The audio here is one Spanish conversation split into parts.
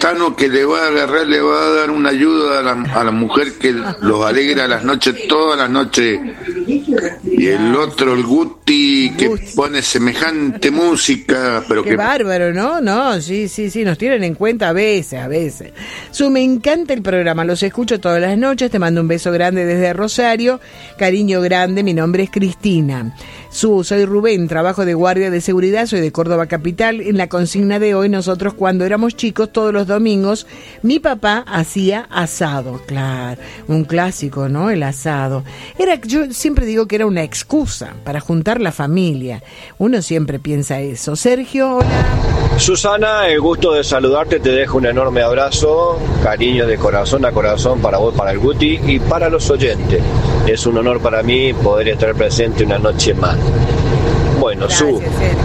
Tano que le va a agarrar, le va a dar una ayuda a la mujer que los alegra las noches, todas las noches. Y el otro, el Guti, que pone semejante música, pero qué bárbaro, ¿no? No, sí, nos tienen en cuenta a veces. Me encanta el programa, los escucho todas las noches, te mando un beso grande desde Rosario, cariño grande, mi nombre es Cristina. Soy Rubén, trabajo de guardia de seguridad, soy de Córdoba Capital. En la consigna de hoy, nosotros cuando éramos chicos, todos los domingos, mi papá hacía asado, claro, un clásico, ¿no? El asado. Yo siempre digo que era una excusa para juntar la familia. Uno siempre piensa eso. Sergio, hola. Susana, el gusto de saludarte, te dejo un enorme abrazo, cariño de corazón a corazón para vos, para el Guti y para los oyentes. Es un honor para mí poder estar presente una noche más. Bueno, gracias,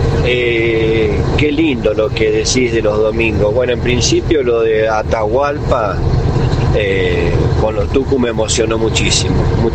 qué lindo lo que decís de los domingos. Bueno, en principio lo de Atahualpa con los Tucu me emocionó muchísimo.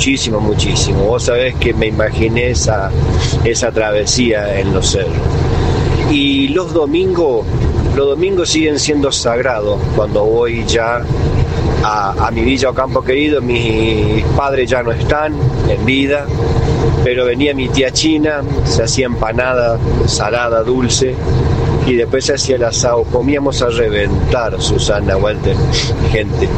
Vos sabés que me imaginé esa travesía en los cerros. Y los domingos siguen siendo sagrados cuando voy ya a mi villa o campo querido. Mis padres ya no están en vida, pero venía mi tía China, se hacía empanada, salada, dulce, y después se hacía el asado. Comíamos a reventar, Susana, Walter, gente.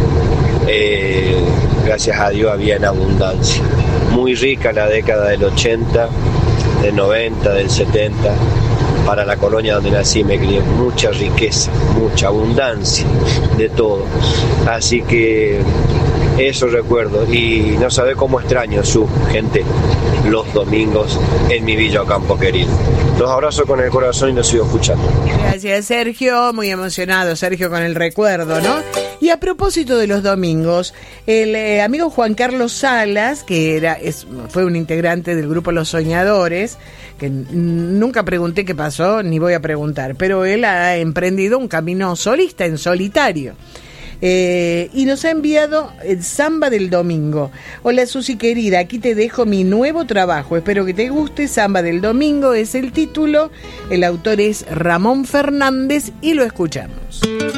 Gracias a Dios había en abundancia. Muy rica la década del 80, del 90, del 70. Para la colonia donde nací me crié, mucha riqueza, mucha abundancia de todo. Así que eso recuerdo, y no sabe cómo extraño su gente los domingos en mi villa o campo querido. Los abrazo con el corazón y los sigo escuchando. Gracias, Sergio, muy emocionado, Sergio, con el recuerdo, ¿no? Y a propósito de los domingos, el amigo Juan Carlos Salas, que fue un integrante del grupo Los Soñadores, que nunca pregunté qué pasó, ni voy a preguntar, pero él ha emprendido un camino solista, en solitario. Y nos ha enviado el Samba del Domingo. Hola Susi querida, aquí te dejo mi nuevo trabajo, espero que te guste. Samba del Domingo es el título, el autor es Ramón Fernández y lo escuchamos.